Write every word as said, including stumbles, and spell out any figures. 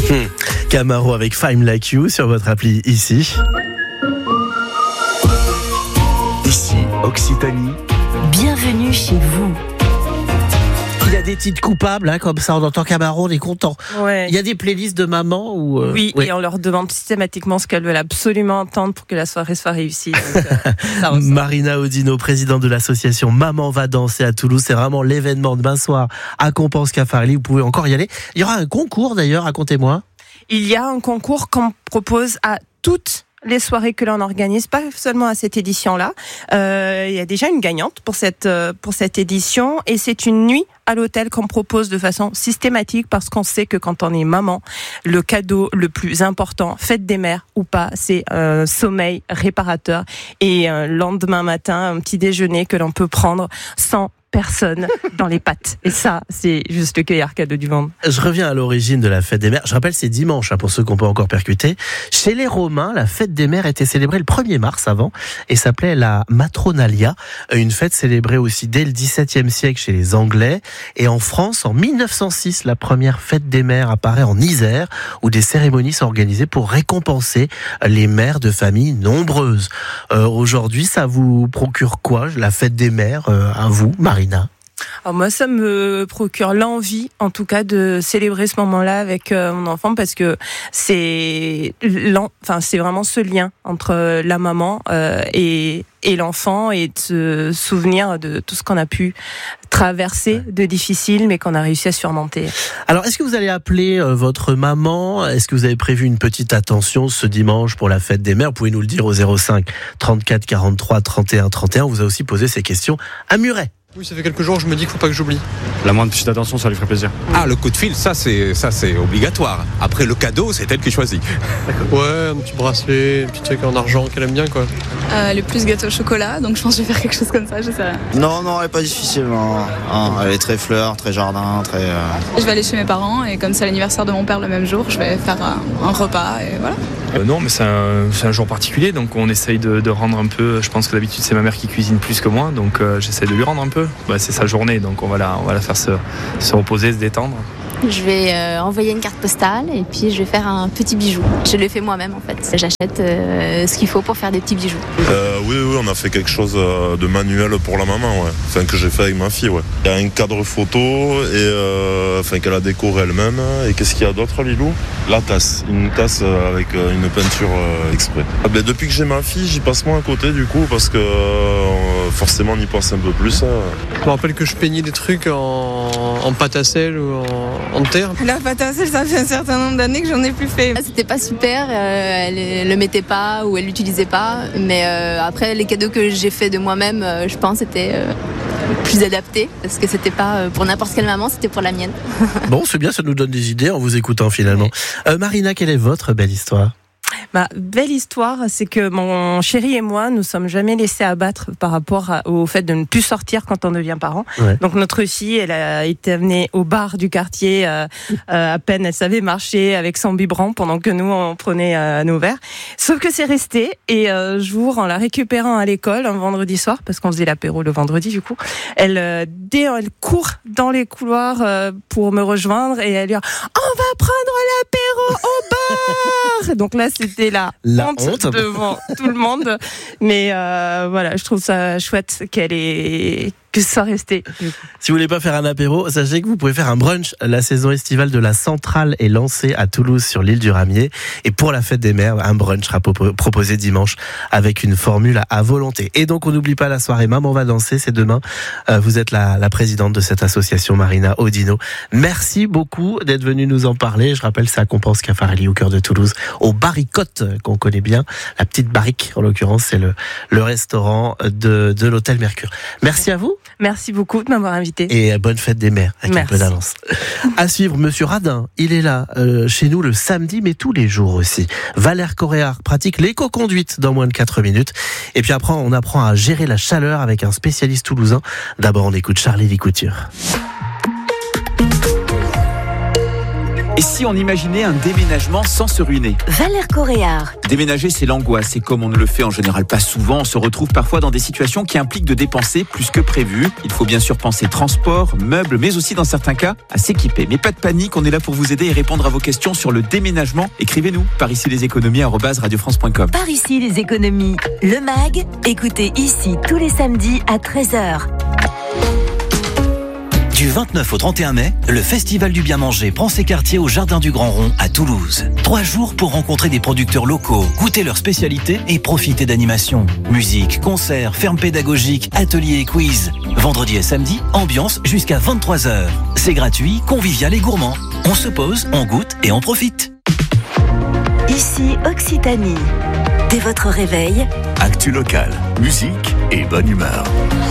Camaro avec Fine Like You sur votre appli ici. Ici, Occitanie. Bienvenue chez vous. Il y a des titres coupables, hein, comme ça, on entend Camaro, on est content. Ouais. Il y a des playlists de maman ou euh, Oui, ouais. et on leur demande systématiquement ce qu'elles veulent absolument entendre pour que la soirée soit réussie. Donc, euh, ça ressort. Marina Audino, présidente de l'association Maman va danser à Toulouse, c'est vraiment l'événement demain soir à Compense-Cafarelli. Vous pouvez encore y aller. Il y aura un concours d'ailleurs, racontez-moi. Il y a un concours qu'on propose à toutes les soirées que l'on organise, pas seulement à cette édition-là. Euh, il y a déjà une gagnante pour cette, euh, pour cette édition et c'est une nuit à l'hôtel qu'on propose de façon systématique parce qu'on sait que quand on est maman, le cadeau le plus important, fête des mères ou pas, c'est un sommeil réparateur et un lendemain matin, un petit déjeuner que l'on peut prendre sans personne dans les pattes. Et ça, c'est juste le meilleur cadeau du monde. Je reviens à l'origine de la fête des mères. Je rappelle, c'est dimanche, hein, pour ceux qu'on peut encore percuter. Chez les Romains, la fête des mères était célébrée le premier mars avant et s'appelait la Matronalia, une fête célébrée aussi dès le dix-septième siècle chez les Anglais. Et en France, en mille neuf cent six, la première fête des mères apparaît en Isère, où des cérémonies sont organisées pour récompenser les mères de familles nombreuses. Euh, aujourd'hui, ça vous procure quoi, la fête des mères, euh, à vous, Marina? Alors moi, ça me procure l'envie, en tout cas, de célébrer ce moment-là avec euh, mon enfant parce que c'est, enfin, c'est vraiment ce lien entre la maman euh, et, et l'enfant et de se souvenir de tout ce qu'on a pu traverser de difficile, mais qu'on a réussi à surmonter. Alors, est-ce que vous allez appeler euh, votre maman? Est-ce que vous avez prévu une petite attention ce dimanche pour la fête des mères? Vous pouvez nous le dire au zéro cinq trente-quatre quarante-trois trente et un trente et un. On vous a aussi posé ces questions à Muret. Oui, ça fait quelques jours, je me dis qu'il ne faut pas que j'oublie. La moindre petite attention, ça lui ferait plaisir. Ah, le coup de fil, ça c'est, ça c'est obligatoire. Après, le cadeau, c'est elle qui choisit. Ouais, un petit bracelet, un petit truc en argent qu'elle aime bien, quoi. Euh, le plus gâteau au chocolat, donc je pense que je vais faire quelque chose comme ça, je sais rien. Non, non, elle n'est pas difficile. Non. Non, elle est très fleur, très jardin, très... Euh... Je vais aller chez mes parents et comme c'est l'anniversaire de mon père le même jour, je vais faire un, un repas et voilà. Euh, non, mais c'est un, c'est un jour particulier, donc on essaye de, de rendre un peu. Je pense que d'habitude c'est ma mère qui cuisine plus que moi, donc euh, j'essaie de lui rendre un peu. Bah, c'est sa journée, donc on va la, on va la faire se, se reposer, se détendre. Je vais euh, envoyer une carte postale et puis je vais faire un petit bijou. Je le fais moi-même en fait. J'achète euh, ce qu'il faut pour faire des petits bijoux. Euh, oui, oui, on a fait quelque chose de manuel pour la maman, ouais. Enfin, que j'ai fait avec ma fille, ouais. Il y a un cadre photo et euh, enfin, qu'elle a décoré elle-même. Et qu'est-ce qu'il y a d'autre, Lilou? La tasse, une tasse avec une peinture exprès. Ah, ben, depuis que j'ai ma fille, j'y passe moins à côté du coup parce que euh, forcément on y pense un peu plus. Hein. Je me rappelle que je peignais des trucs en, en pâte à sel ou en, en terre. La pâte à sel, ça fait un certain nombre d'années que j'en ai plus fait. C'était pas super, euh, elle le mettait pas ou elle l'utilisait pas. Mais euh, après les cadeaux que j'ai fait de moi-même, euh, je pense c'était euh, plus adapté parce que c'était pas pour n'importe quelle maman, c'était pour la mienne. Bon, c'est bien, ça nous donne des idées en vous écoutant finalement. Euh, Marina, quelle est votre belle histoire? Ma belle histoire, c'est que mon chéri et moi, nous sommes jamais laissés abattre par rapport à, au fait de ne plus sortir quand on devient parent. Ouais. Donc notre fille, elle a été amenée au bar du quartier, euh, euh, à peine elle savait marcher avec son biberon pendant que nous on prenait euh, nos verres. Sauf que c'est resté et un euh, jour, en la récupérant à l'école un vendredi soir, parce qu'on faisait l'apéro le vendredi du coup, elle euh, dès elle court dans les couloirs euh, pour me rejoindre et elle dit on va prendre l'apéro au bar. Donc là c'était la, la honte, honte devant tout le monde, mais euh, voilà, je trouve ça chouette qu'elle ait que ça restait. Si vous voulez pas faire un apéro, sachez que vous pouvez faire un brunch. La saison estivale de la Centrale est lancée à Toulouse sur l'île du Ramier. Et pour la fête des mères, un brunch sera proposé dimanche avec une formule à volonté. Et donc on n'oublie pas la soirée Maman va danser, c'est demain. Euh, vous êtes la, la présidente de cette association, Marina Audino. Merci beaucoup d'être venue nous en parler. Je rappelle, c'est à Compense-Cafarelli au cœur de Toulouse, au Barricotte qu'on connaît bien. La petite barrique, en l'occurrence, c'est le, le restaurant de, de l'hôtel Mercure. Merci à vous. Merci beaucoup de m'avoir invité. Et bonne fête des mères, avec Merci. un peu d'avance. À suivre, Monsieur Radin, il est là, euh, chez nous le samedi, mais tous les jours aussi. Valère Coréard pratique l'éco-conduite dans moins de quatre minutes. Et puis après, on apprend à gérer la chaleur avec un spécialiste toulousain. D'abord, on écoute Charlie Licouture. Et si on imaginait un déménagement sans se ruiner? Valère Coréard. Déménager, c'est l'angoisse. Et comme on ne le fait en général pas souvent, on se retrouve parfois dans des situations qui impliquent de dépenser plus que prévu. Il faut bien sûr penser transport, meubles, mais aussi dans certains cas à s'équiper. Mais pas de panique, on est là pour vous aider et répondre à vos questions sur le déménagement. Écrivez-nous par ici les économies arobase radio france point com. Par ici les économies. Le MAG, écoutez ici tous les samedis à treize heures. Du vingt-neuf au trente et un mai, le Festival du Bien Manger prend ses quartiers au Jardin du Grand Rond à Toulouse. Trois jours pour rencontrer des producteurs locaux, goûter leurs spécialités et profiter d'animations. Musique, concerts, fermes pédagogiques, ateliers et quiz. Vendredi et samedi, ambiance jusqu'à vingt-trois heures. C'est gratuit, convivial et gourmand. On se pose, on goûte et on profite. Ici Occitanie. Dès votre réveil, Actu local, musique et bonne humeur.